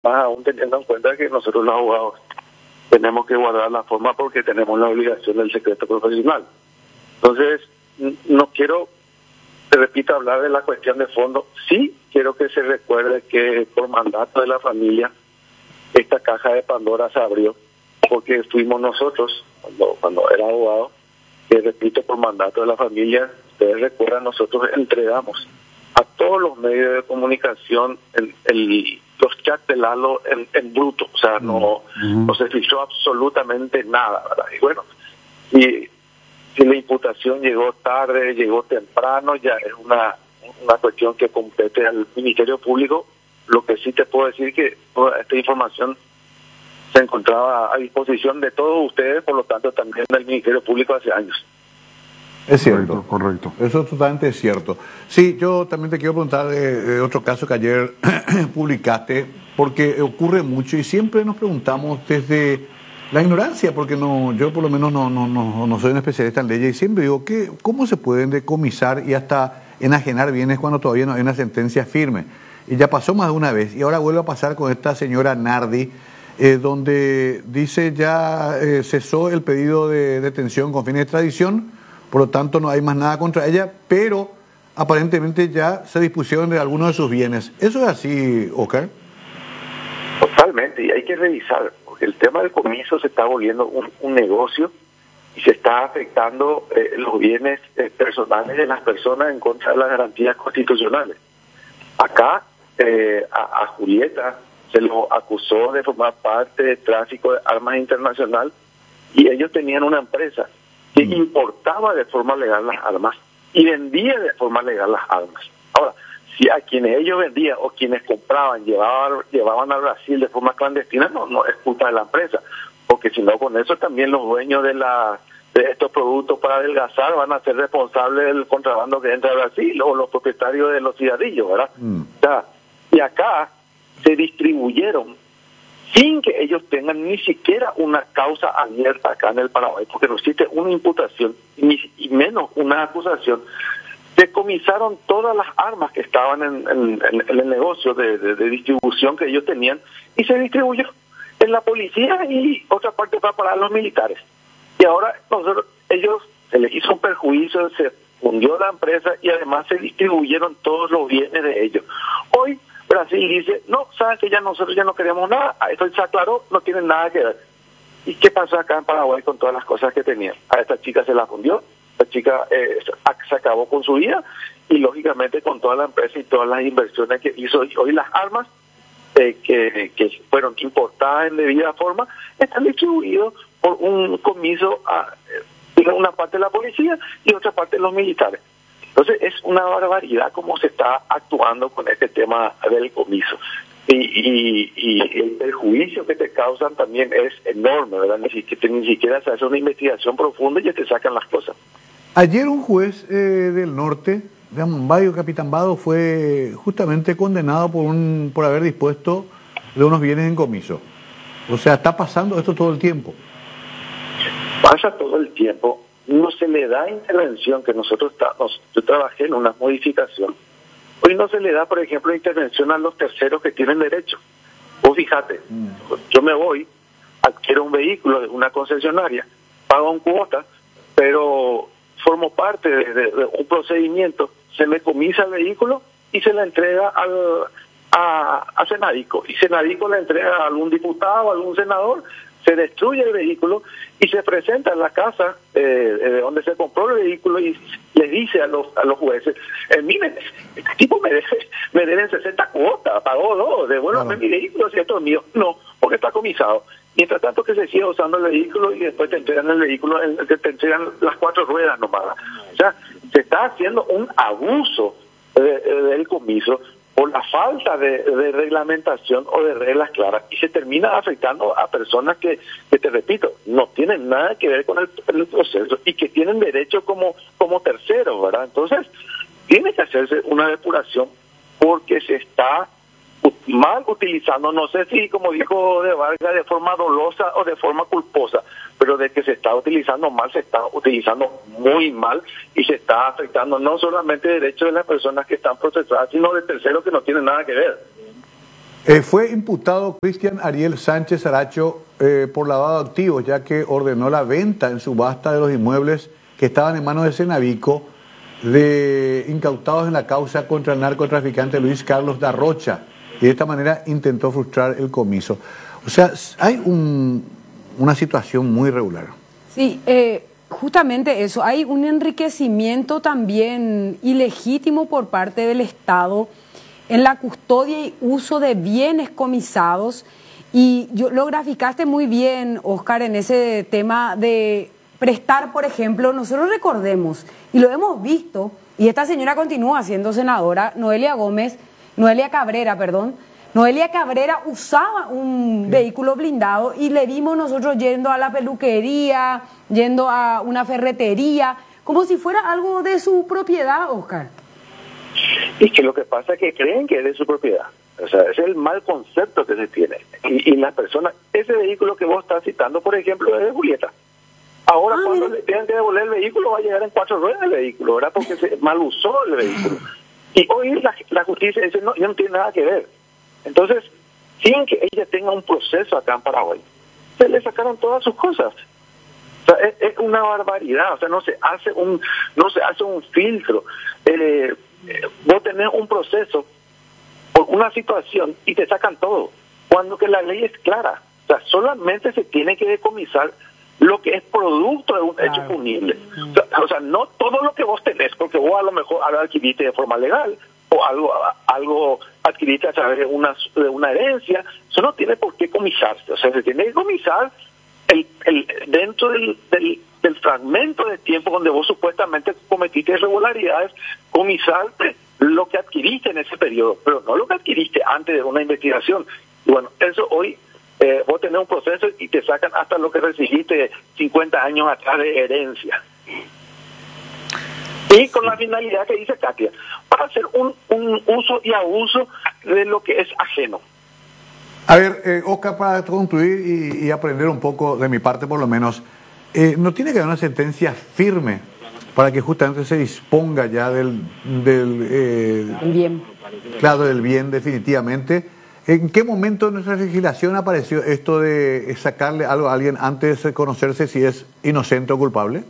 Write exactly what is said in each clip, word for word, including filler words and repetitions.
más aún teniendo en cuenta que nosotros los abogados tenemos que guardar la forma porque tenemos la obligación del secreto profesional. Entonces, no quiero, te repito, hablar de la cuestión de fondo. Sí quiero que se recuerde que por mandato de la familia, esta caja de Pandora se abrió, porque fuimos nosotros, cuando, cuando era abogado, que repito, por mandato de la familia, ustedes recuerdan, nosotros entregamos a todos los medios de comunicación el, el, los chats de Lalo en, en bruto, o sea, no, uh-huh. no se filtró absolutamente nada, ¿verdad? Y bueno, y si la imputación llegó tarde, llegó temprano, ya es una, una cuestión que compete al Ministerio Público. Lo que sí te puedo decir que toda esta información se encontraba a disposición de todos ustedes, por lo tanto también del Ministerio Público hace años. Es cierto, correcto, correcto. Eso es totalmente cierto. Sí, yo también te quiero preguntar de, de otro caso que ayer publicaste, porque ocurre mucho y siempre nos preguntamos desde la ignorancia, porque no, yo por lo menos no, no, no, no soy un especialista en leyes y siempre digo, que ¿cómo se pueden decomisar y hasta enajenar bienes cuando todavía no hay una sentencia firme? Y ya pasó más de una vez y ahora vuelve a pasar con esta señora Nardi, eh, donde dice ya eh, cesó el pedido de detención con fines de extradición, por lo tanto no hay más nada contra ella, pero aparentemente ya se dispusieron de algunos de sus bienes. ¿Eso es así, Oscar? Totalmente, y hay que revisar, porque el tema del comiso se está volviendo un, un negocio y se está afectando eh, los bienes eh, personales de las personas en contra de las garantías constitucionales. Acá eh, a, a Julieta se lo acusó de formar parte de tráfico de armas internacional y ellos tenían una empresa que mm. importaba de forma legal las armas y vendía de forma legal las armas. Ahora, si a quienes ellos vendían o quienes compraban llevaban, llevaban a Brasil de forma clandestina, no, no es culpa de la empresa, porque si no, con eso también los dueños de la de estos productos para adelgazar van a ser responsables del contrabando que entra a Brasil, o los propietarios de los cigarrillos, ¿verdad? Mm. O sea, y acá se distribuyeron sin que ellos tengan ni siquiera una causa abierta acá en el Paraguay, porque no existe una imputación ni, y menos una acusación. Decomisaron todas las armas que estaban en, en, en el negocio de, de, de distribución que ellos tenían y se distribuyó en la policía y otra parte va para los militares. Y ahora nosotros, ellos se les hizo un perjuicio, se fundió la empresa y además se distribuyeron todos los bienes de ellos. Hoy Brasil dice, no, saben que ya nosotros ya no queremos nada, esto se aclaró, no tienen nada que ver. ¿Y qué pasó acá en Paraguay con todas las cosas que tenían? A esta chica se la fundió, esta chica eh, se acabó con su vida y lógicamente con toda la empresa y todas las inversiones que hizo. Y hoy las armas eh, que, que fueron importadas en debida forma están distribuidas por un comiso a eh, una parte de la policía y otra parte de los militares. Entonces es una barbaridad cómo se está actuando con este tema del comiso. Y, y, y el perjuicio que te causan también es enorme, ¿verdad? Ni siquiera, ni siquiera se hace una investigación profunda y ya te sacan las cosas. Ayer un juez eh, del norte, de Ambayo, Capitambado, fue justamente condenado por un por haber dispuesto de unos bienes en comiso. O sea, está pasando esto todo el tiempo. Pasa todo el tiempo. No se le da intervención, que nosotros estamos, yo trabajé en una modificación. Hoy no se le da, por ejemplo, intervención a los terceros que tienen derecho. Vos fíjate, mm. yo me voy, adquiero un vehículo de una concesionaria, pago un cuota, pero formo parte de, de, de un procedimiento, se me comisa el vehículo y se le entrega al, a, a Senadico. Y Senadico le entrega a algún diputado, a algún senador, se destruye el vehículo y se presenta en la casa eh, de donde se compró el vehículo y le dice a los a los jueces, eh, miren, este tipo me debe, me deben sesenta cuotas, pagó dos, devuélvame claro. mi vehículo si esto es mío. No, porque está comisado. Mientras tanto que se sigue usando el vehículo y después te entregan el vehículo, el, te entregan las cuatro ruedas nomás. O sea, se está haciendo un abuso de, de, del comiso por la falta de, de reglamentación o de reglas claras y se termina afectando a personas que, que te repito, no tienen nada que ver con el, el proceso y que tienen derecho como, como terceros, ¿verdad? Entonces, tiene que hacerse una depuración porque se está mal utilizando, no sé si como dijo De Vargas, de forma dolosa o de forma culposa, pero de que se está utilizando mal, se está utilizando muy mal y se está afectando no solamente derechos de las personas que están procesadas, sino de terceros que no tienen nada que ver. Eh, fue imputado Cristian Ariel Sánchez Aracho eh, por lavado de activos, ya que ordenó la venta en subasta de los inmuebles que estaban en manos de Cenavico, de incautados en la causa contra el narcotraficante Luis Carlos Darrocha, y de esta manera intentó frustrar el comiso. O sea, hay un, una situación muy irregular. Sí, eh, justamente eso. Hay un enriquecimiento también ilegítimo por parte del Estado en la custodia y uso de bienes comisados. Y yo, lo graficaste muy bien, Oscar, en ese tema de prestar, por ejemplo. Nosotros recordemos, y lo hemos visto, y esta señora continúa siendo senadora, Noelia Gómez, Noelia Cabrera, perdón, Noelia Cabrera usaba un sí. vehículo blindado y le vimos nosotros yendo a la peluquería, yendo a una ferretería, como si fuera algo de su propiedad, Oscar. Y que lo que pasa es que creen que es de su propiedad. O sea, ese es el mal concepto que se tiene. Y, y las personas, ese vehículo que vos estás citando, por ejemplo, es de Julieta. Ahora, ah, cuando mira. le tengan que devolver el vehículo, va a llegar en cuatro ruedas el vehículo, ¿verdad? Porque se mal usó el vehículo. Y hoy la, la justicia dice, no, ya no tiene nada que ver. Entonces, sin que ella tenga un proceso acá en Paraguay, se le sacaron todas sus cosas. O sea, es, es una barbaridad. O sea, no se hace un, no se hace un filtro. Eh, eh, vos tenés un proceso por una situación y te sacan todo, cuando que la ley es clara. O sea, solamente se tiene que decomisar lo que es producto de un claro. hecho punible. O sea, o sea, no todo lo que vos tenés, porque vos a lo mejor algo adquiriste de forma legal, o algo algo adquiriste a través de una, de una herencia, eso no tiene por qué comisarse. O sea, se tiene que comisar el, el, dentro del, del, del fragmento de tiempo donde vos supuestamente cometiste irregularidades, comisarte lo que adquiriste en ese periodo, pero no lo que adquiriste antes de una investigación. Y bueno, eso hoy eh, vos tenés un proceso y te sacan hasta lo que recibiste cincuenta años atrás de herencia. Y con la finalidad que dice Katia, para hacer un, un uso y abuso de lo que es ajeno. A ver, eh, Oscar, para concluir y, y aprender un poco de mi parte por lo menos, eh, ¿no tiene que haber una sentencia firme para que justamente se disponga ya del, del eh, bien. Claro, del bien definitivamente? ¿En qué momento de nuestra legislación apareció esto de sacarle algo a alguien antes de conocerse si es inocente o culpable?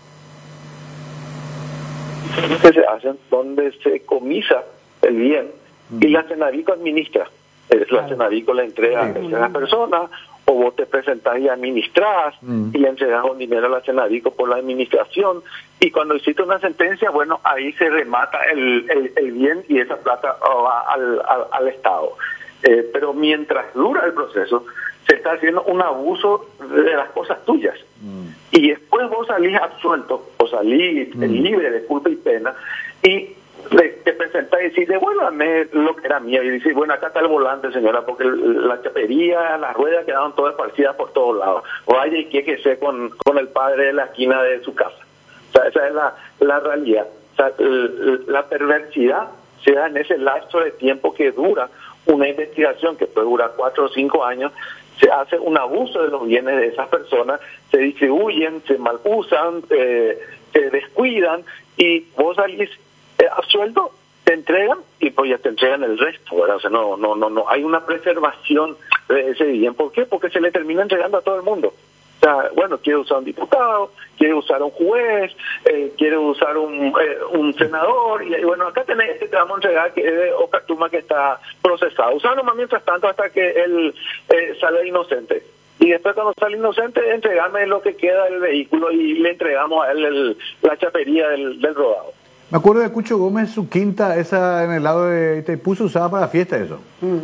Que se hacen donde se comisa el bien mm. y la Cenavico administra. Es la Cenavico le entrega sí. a terceras personas, o vos te presentás y administrás mm. y le entregas un dinero a la Cenavico por la administración, y cuando hiciste una sentencia, bueno, ahí se remata el, el, el bien y esa plata va al, al, al Estado. Eh, pero mientras dura el proceso, se está haciendo un abuso de las cosas tuyas. Mm. Y después vos salís absuelto, o salís mm. libre de culpa y pena, y le, te presentás y decís, devuélvame lo que era mío. Y dices, bueno, acá está el volante, señora, porque la chapería, las ruedas quedaron todas esparcidas por todos lados. O vaya y qué que sé con, con el padre de la esquina de su casa. O sea, esa es la, la realidad. O sea, la perversidad se da en ese lapso de tiempo que dura una investigación, que puede durar cuatro o cinco años. Se hace un abuso de los bienes de esas personas, se distribuyen, se mal usan, eh, se descuidan, y vos salís eh, absuelto, te entregan y pues ya te entregan el resto, ¿verdad? O sea, no, no, no, no hay una preservación de ese bien. ¿Por qué? Porque se le termina entregando a todo el mundo. O sea, bueno, quiere usar un diputado, quiere usar un juez, eh, quiere usar un, eh, un senador, y, y bueno, acá tenés este, te vamos a entregar, que es de Oscar Tuma, que está procesado. Usarlo más mientras tanto hasta que él eh, sale inocente. Y después, cuando sale inocente, entregarme lo que queda del vehículo y le entregamos a él el, la chapería del, del rodado. Me acuerdo de Cucho Gómez, su quinta, esa en el lado de Itaipú, se usaba para fiesta, eso.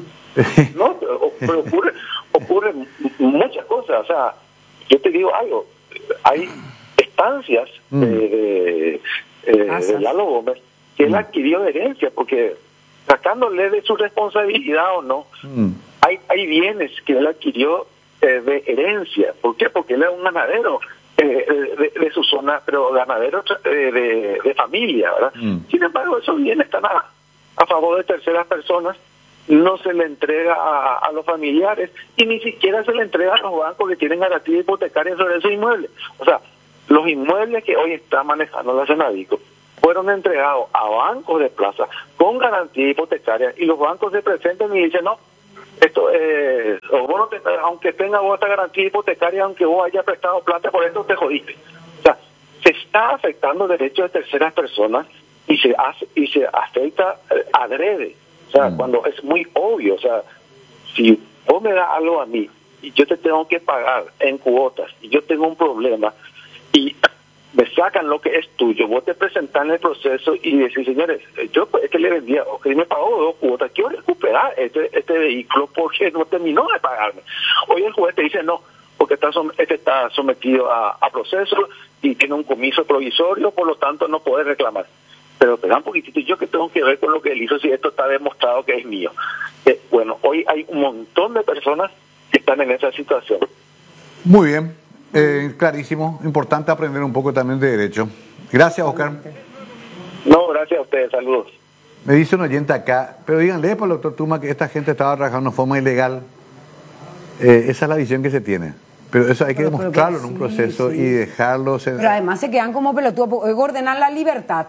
Mm. No, pero, pero ocurre, ocurre muchas cosas, o sea, yo te digo algo, hay estancias mm. de, de, eh, de Lalo Gómez que mm. él adquirió de herencia, porque sacándole de su responsabilidad o no, mm. hay hay bienes que él adquirió eh, de herencia. ¿Por qué? Porque él es un ganadero eh, de, de su zona, pero ganadero eh, de, de familia, ¿verdad? Mm. Sin embargo, esos bienes están a, a favor de terceras personas, no se le entrega a, a los familiares, y ni siquiera se le entrega a los bancos que tienen garantía hipotecaria sobre esos inmuebles. O sea, los inmuebles que hoy está manejando la Cenavico fueron entregados a bancos de plaza con garantía hipotecaria, y los bancos se presentan y dicen, no, esto es, o vos no te, aunque tenga vos esta garantía hipotecaria, aunque vos hayas prestado plata, por esto te jodiste. O sea, se está afectando derechos de terceras personas y se hace, y se afecta eh, adrede. O sea, mm. cuando es muy obvio, o sea, si vos me das algo a mí y yo te tengo que pagar en cuotas y yo tengo un problema y me sacan lo que es tuyo, vos te presentás en el proceso y decís, señores, yo es que le vendía, o que me pagó dos cuotas, quiero recuperar este este vehículo porque no terminó de pagarme. Hoy el juez te dice no, porque está som este está sometido a, a proceso y tiene un comiso provisorio, por lo tanto no puede reclamar. Pero te da un poquitito, ¿yo qué tengo que ver con lo que él hizo si esto está demostrado que es mío? Eh, bueno, hoy hay un montón de personas que están en esa situación. Muy bien. Eh, clarísimo, importante aprender un poco también de derecho. Gracias, Oscar. No, gracias a ustedes, saludos. Me dice un oyente acá, pero díganle para el doctor Tuma que esta gente estaba trabajando de forma ilegal. Eh, esa es la visión que se tiene. Pero eso hay que pero, demostrarlo pero que en un sí, proceso sí. y dejarlo... En... Pero además se quedan como pelotudos, es ordenar la libertad.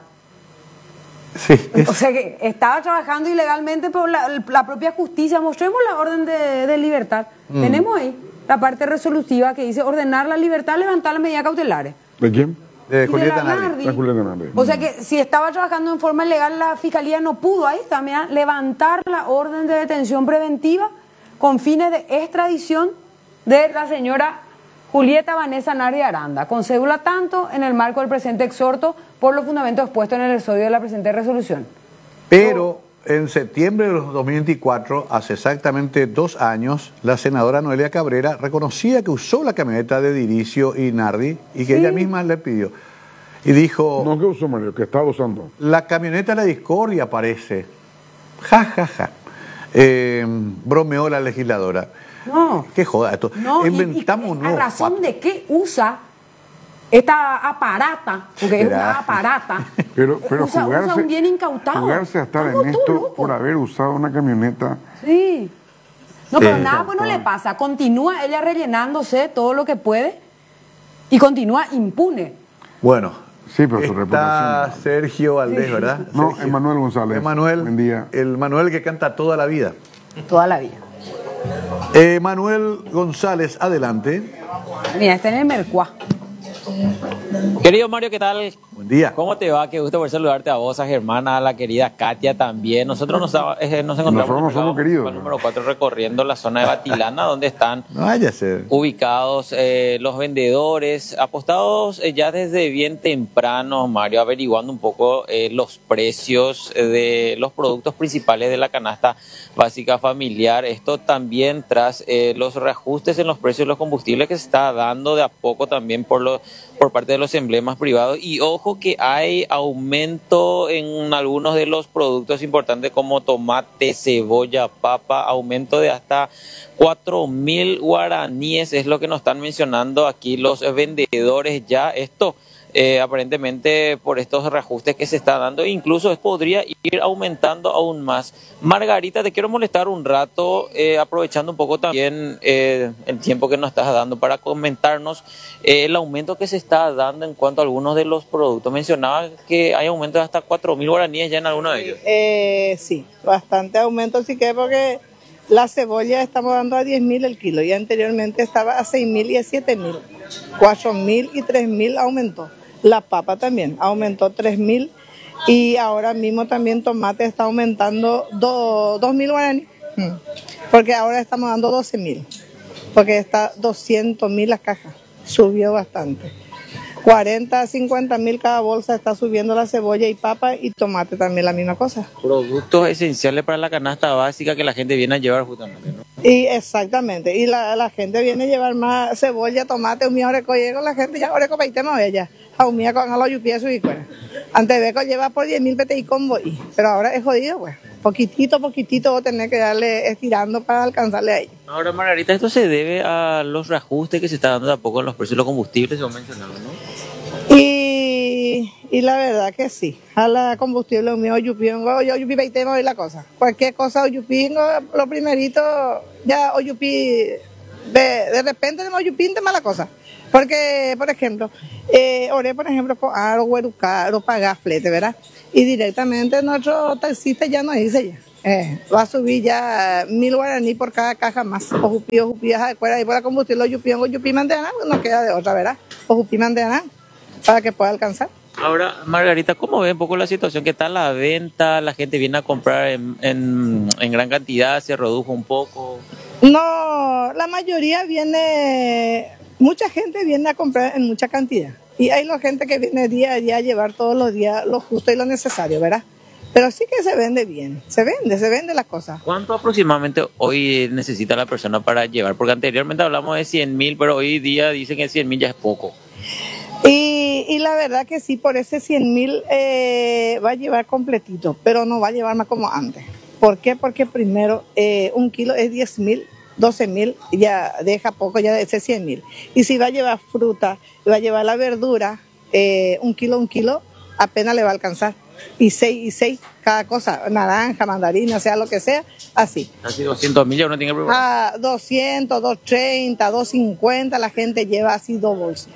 Sí, es... O sea que estaba trabajando ilegalmente, pero la, la propia justicia, mostremos la orden de, de libertad. Mm. Tenemos ahí la parte resolutiva que dice ordenar la libertad, levantar las medidas cautelares. ¿De quién? De Julieta Nardi. O sea que si estaba trabajando en forma ilegal, la fiscalía no pudo ahí también levantar la orden de detención preventiva con fines de extradición de la señora Julieta Vanessa Nardi Aranda, con cédula tanto en el marco del presente exhorto por los fundamentos expuestos en el episodio de la presente resolución. Pero en septiembre de dos mil veinticuatro, hace exactamente dos años, la senadora Noelia Cabrera reconocía que usó la camioneta de Diricio y Nardi y que sí. ella misma le pidió. Y dijo... No, ¿qué usó, Mario? ¿Qué estaba usando? La camioneta de la discordia parece. Ja, ja, ja. Eh, bromeó la legisladora. No. Qué joda esto. No, Inventamos y, y, un nuevo ¿a razón fato. de qué usa esta aparata? Porque es una aparata. Pero, pero usa, jugarse, usa un bien incautado. Jugarse a estar Estamos en esto locos. por haber usado una camioneta. Sí. No, sí. pero nada bueno le pasa. Continúa ella rellenándose todo lo que puede y continúa impune. Bueno, sí, pero su está reputación. Sergio Valdés, sí. ¿verdad? No, Sergio. Emanuel González. Emanuel, buen día. El Manuel que canta toda la vida. Toda la vida. Eh, Manuel González, adelante. Mira, está en el Mercuá. Querido Mario, ¿qué tal? Buen día. ¿Cómo te va? Qué gusto por saludarte a vos, a Germán, a la querida Katia también. Nosotros nos, eh, nos encontramos Nosotros en el somos queridos. número cuatro recorriendo la zona de Batilana, donde están No, váyase. ubicados eh, los vendedores, apostados eh, ya desde bien temprano, Mario, averiguando un poco eh, los precios de los productos principales de la canasta básica familiar. Esto también tras eh, los reajustes en los precios de los combustibles que se está dando de a poco también por los por parte de los emblemas privados. Y ojo que hay aumento en algunos de los productos importantes como tomate, cebolla, papa, aumento de hasta cuatro mil guaraníes, es lo que nos están mencionando aquí los vendedores ya. Esto eh, aparentemente por estos reajustes que se está dando, incluso podría ir aumentando aún más. Margarita, te quiero molestar un rato, eh, aprovechando un poco también eh, el tiempo que nos estás dando para comentarnos eh, el aumento que se está dando en cuanto a algunos de los productos. Mencionaba que hay aumento de hasta cuatro mil guaraníes ya en algunos de ellos. Eh, sí, bastante aumento, sí que porque la cebolla estamos dando a diez mil el kilo y anteriormente estaba a seis mil y a siete mil, cuatro mil y tres mil aumentó. La papa también aumentó tres mil y ahora mismo también tomate está aumentando dos mil guaraníes, porque ahora estamos dando doce mil, porque está doscientos mil la caja, subió bastante. cuarenta a cincuenta mil cada bolsa está subiendo la cebolla y papa y tomate también la misma cosa. Productos esenciales para la canasta básica que la gente viene a llevar justamente, ¿no? Y exactamente, y la, la gente viene a llevar más cebolla, tomate, un mío oreco, llego la gente ya oreco peitemos ella, a un mío con a los yupies y fuera. Antes de que lleva por diez mil pete y combo, y, pero ahora es jodido, pues. Poquitito, poquitito voy a tener que darle estirando para alcanzarle a ellos. Ahora, Margarita, esto se debe a los reajustes que se está dando de a poco en los precios de los combustibles, se lo mencionaron, ¿no? Y, y la verdad que sí, a la combustible un mío oyupingo, yo oyupi peitemos y la cosa. Cualquier cosa oyupingo, lo primerito, ya oyupi, de, de repente tenemos oyupín de mala cosa. Porque, por ejemplo, eh, oré, por ejemplo, con aro, huerucaro, pagar flete, ¿verdad? Y directamente nuestro taxista ya nos dice ya, Eh, va a subir ya mil guaraní por cada caja más. O jupi, o jupi, de fuera y por la combustible, o yupi, o yupi mandeana, no queda de otra, ¿verdad? O jupi mandeana, para que pueda alcanzar. Ahora, Margarita, ¿cómo ve un poco la situación? ¿Qué tal la venta? ¿La gente viene a comprar en, en, en gran cantidad? ¿Se redujo un poco? No, la mayoría viene, mucha gente viene a comprar en mucha cantidad. Y hay la gente que viene día a día a llevar todos los días lo justo y lo necesario, ¿verdad? Pero sí que se vende bien, se vende, se vende las cosas. ¿Cuánto aproximadamente hoy necesita la persona para llevar? Porque anteriormente hablamos de cien mil, pero hoy día dicen que cien mil ya es poco. Y, y la verdad que sí, por ese cien mil eh, va a llevar completito, pero no va a llevar más como antes. ¿Por qué? Porque primero eh, un kilo es diez mil, doce mil, ya deja poco, ya de ese cien mil. Y si va a llevar fruta, va a llevar la verdura, eh, un kilo, un kilo, apenas le va a alcanzar. Y seis, y seis, cada cosa, naranja, mandarina, sea lo que sea, así. Casi doscientos mil ya uno tiene que preparar. A doscientos, doscientos treinta, doscientos cincuenta, la gente lleva así dos bolsas.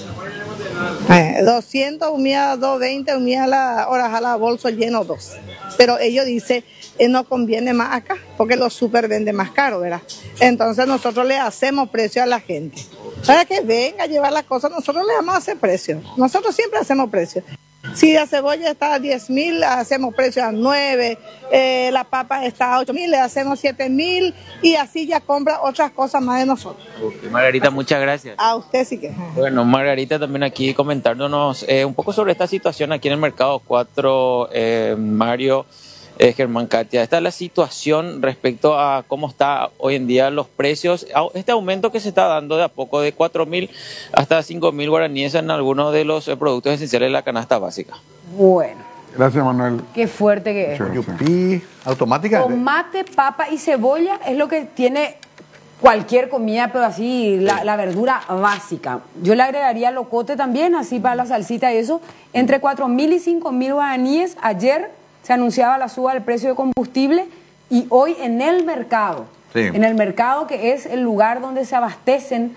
Eh, doscientos, humía doscientos veinte, humía la hora a la bolsa lleno dos. Pero ellos dicen, eh, no conviene más acá, porque los super venden más caro, ¿verdad? Entonces nosotros le hacemos precio a la gente. Para que venga a llevar las cosas, nosotros le vamos a hacer precio. Nosotros siempre hacemos precio. Si la cebolla está a diez mil, hacemos precio a nueve, eh, la papa está a ocho mil, le hacemos siete mil y así ya compra otras cosas más de nosotros. Okay, Margarita, muchas gracias. A usted sí que. Bueno, Margarita también aquí comentándonos eh, un poco sobre esta situación aquí en el Mercado cuatro, eh, Mario, eh, Germán, Katia. Esta es la situación respecto a cómo está hoy en día los precios, este aumento que se está dando de a poco de cuatro mil hasta cinco mil guaraníes en algunos de los eh, productos esenciales de la canasta básica. Bueno. Gracias, Manuel. Qué fuerte que es. Yupi, automática. Tomate, papa y cebolla es lo que tiene cualquier comida, pero así la, la verdura básica. Yo le agregaría locote también, así para la salsita y eso. Entre cuatro mil y cinco mil guaraníes. Ayer se anunciaba la suba del precio de combustible y hoy en el mercado, sí. en el mercado que es el lugar donde se abastecen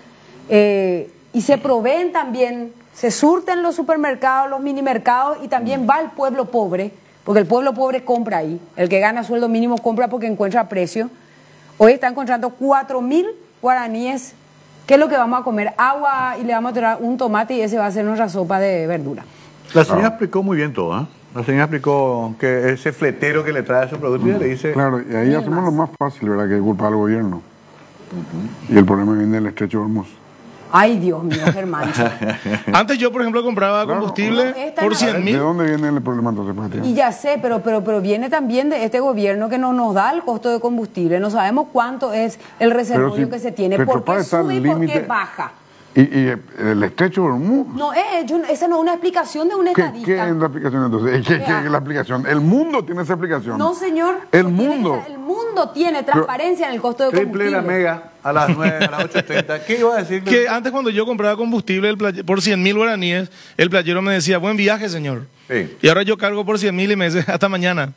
eh, y se proveen también, se surten los supermercados, los minimercados y también va el pueblo pobre, porque el pueblo pobre compra ahí, el que gana sueldo mínimo compra porque encuentra precio. Hoy está encontrando cuatro mil guaraníes. ¿Qué es lo que vamos a comer? Agua y le vamos a tirar un tomate y ese va a ser nuestra sopa de verdura. La señora explicó muy bien todo, ¿eh? La señora explicó que ese fletero que le trae esos productos mm, le dice... Claro, y ahí hacemos más. Lo más fácil, ¿verdad? Que culpa al gobierno. Uh-huh. Y el problema viene del estrecho de Hormuz. Ay, Dios mío, Germán. Antes yo, por ejemplo, compraba combustible claro, no, por cien mil. ¿De dónde viene el problema entonces? Y ya sé, pero, pero, pero viene también de este gobierno que no nos da el costo de combustible. No sabemos cuánto es el reservorio si que se tiene. ¿Por qué sube y por qué baja? ¿Y, y el estrecho de Hormuz? No, eh, yo, esa no es una explicación de un estadista. ¿Qué, qué es la explicación entonces? ¿Qué, ¿Qué es la explicación? ¿El mundo tiene esa explicación? No, señor. ¿El no mundo? Tiene, el mundo tiene transparencia Pero, en el costo de combustible. Triple la mega a las nueve, a las ocho treinta. ¿Qué iba a decir? Que antes cuando yo compraba combustible el play, por cien mil guaraníes, el playero me decía, buen viaje, señor. Sí. Y ahora yo cargo por cien mil y me dice, hasta mañana.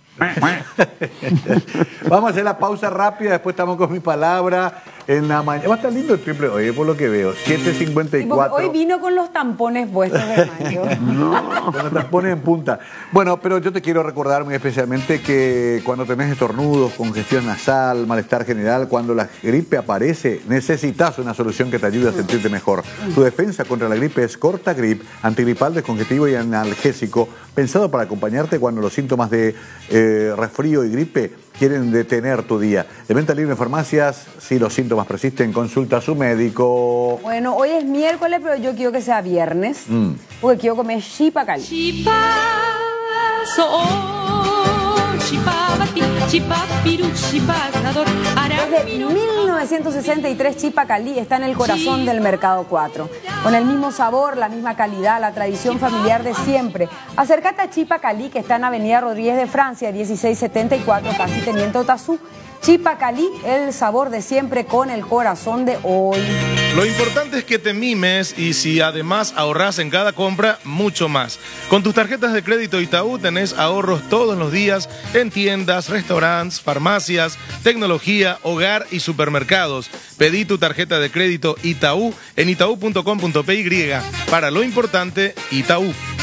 Vamos a hacer la pausa rápida, después estamos con mi palabra. En la mañana. Va a estar lindo el triple hoy, por lo que veo. siete cincuenta y cuatro. Hoy vino con los tampones puestos, hermano. No, con los tampones en punta. Bueno, pero yo te quiero recordar muy especialmente que cuando tenés estornudos, congestión nasal, malestar general, cuando la gripe aparece, necesitas una solución que te ayude a sentirte mejor. Tu defensa contra la gripe es Cortagrip, antigripal, descongestivo y analgésico, pensado para acompañarte cuando los síntomas de eh, resfrío y gripe quieren detener tu día. De venta libre en farmacias, si los síntomas persisten, consulta a su médico. Bueno, hoy es miércoles, pero yo quiero que sea viernes, mm. porque quiero comer chipacali. Chipa, so, chipa, bati, chipa, piru, chipa, asador, Desde mil novecientos sesenta y tres, Chipacali está en el corazón del Mercado cuatro. Con el mismo sabor, la misma calidad, la tradición familiar de siempre. Acércate a Chipacali, que está en Avenida Rodríguez de Francia, dieciséis setenta y cuatro, casi Teniente Otazú. Chipacali, el sabor de siempre con el corazón de hoy. Lo importante es que te mimes y si además ahorras en cada compra, mucho más. Con tus tarjetas de crédito Itaú tenés ahorros todos los días en tiendas, restaurantes, farmacias, tecnología, hogar y supermercados. Pedí tu tarjeta de crédito Itaú en itaú punto com punto pe y. Para lo importante, Itaú.